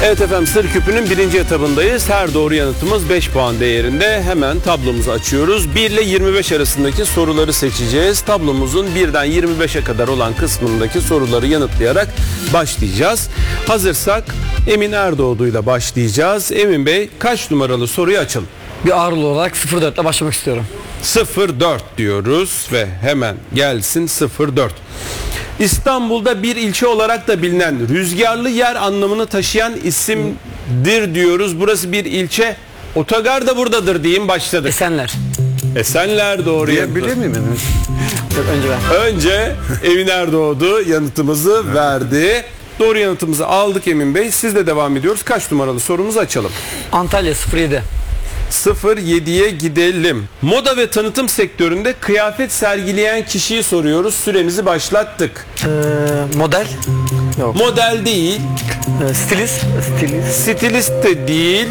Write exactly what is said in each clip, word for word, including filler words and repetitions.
Evet efendim, Sır Küpü'nün birinci etabındayız. Her doğru yanıtımız beş puan değerinde. Hemen tablomuzu açıyoruz. bir ile yirmi beş arasındaki soruları seçeceğiz. Tablomuzun birden yirmi beşe kadar olan kısmındaki soruları yanıtlayarak başlayacağız. Hazırsak Emin Erdoğdu ile başlayacağız. Emin Bey, kaç numaralı soruyu açalım? Bir ağırlı olarak sıfır dört ile başlamak istiyorum. sıfır dört diyoruz ve hemen gelsin sıfır dört. İstanbul'da bir ilçe olarak da bilinen rüzgarlı yer anlamını taşıyan isimdir diyoruz. Burası bir ilçe. Otogar da buradadır diyeyim, başladık. Esenler. Esenler doğru yanıtı. Diyebilir miyim? Yok, önce ben. Önce Emin Erdoğdu yanıtımızı verdi. Doğru yanıtımızı aldık Emin Bey. Sizle devam ediyoruz. Kaç numaralı sorumuzu açalım? Antalya sıfır yedi. sıfır yediye gidelim. Moda ve tanıtım sektöründe kıyafet sergileyen kişiyi soruyoruz. Süremizi başlattık. Ee, model. Yok. Model değil, Ee, stilist. Stilist. stilist de değil.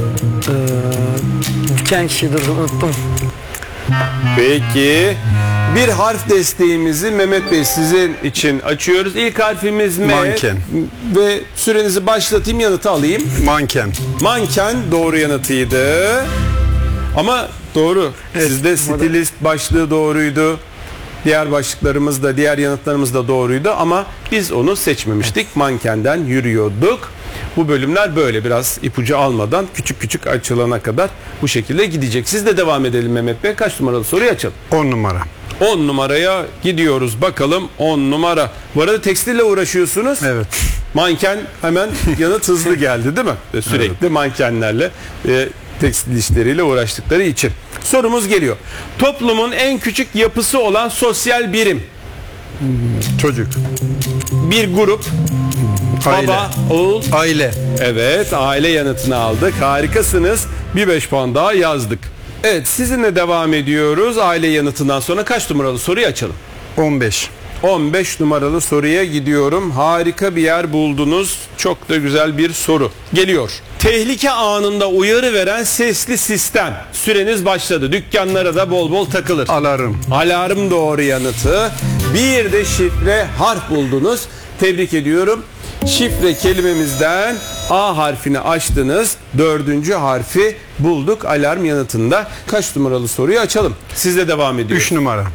Ee, diken kişidir, unuttum. Peki. Bir harf desteğimizi Mehmet Bey sizin için açıyoruz. İlk harfimiz M. Manken. Ve sürenizi başlatayım, yanıtı alayım. Manken. Manken doğru yanıtıydı. Ama doğru. Evet, Sizde stilist başlığı doğruydu. Diğer başlıklarımız da, diğer yanıtlarımız da doğruydu ama biz onu seçmemiştik. Mankenden yürüyorduk. Bu bölümler böyle biraz ipucu almadan küçük küçük açılana kadar bu şekilde gidecek. Siz de devam edelim Mehmet Bey. Kaç numaralı soruyu açalım? on numara. on numaraya gidiyoruz. Bakalım on numara. Bu arada tekstille uğraşıyorsunuz. Evet. Manken hemen yanıt hızlı geldi değil mi? Sürekli evet. Mankenlerle ve tekstil işleriyle uğraştıkları için. Sorumuz geliyor. Toplumun en küçük yapısı olan sosyal birim. Çocuk. Bir grup. Aile. Baba, oğul. Aile. Evet, aile yanıtını aldık. Harikasınız. Bir beş puan daha yazdık. Evet, sizinle devam ediyoruz. Aile yanıtından sonra kaç numaralı soruyu açalım? on beş. on beş numaralı soruya gidiyorum. Harika bir yer buldunuz. Çok da güzel bir soru. Geliyor. Tehlike anında uyarı veren sesli sistem. Süreniz başladı. Dükkanlara da bol bol takılır. Alarm. Alarm doğru yanıtı. Bir de şifre harf buldunuz. Tebrik ediyorum. Şifre kelimemizden A harfini açtınız. Dördüncü harfi bulduk alarm yanıtında. Kaç numaralı soruyu açalım? Sizle devam ediyoruz. üç numara.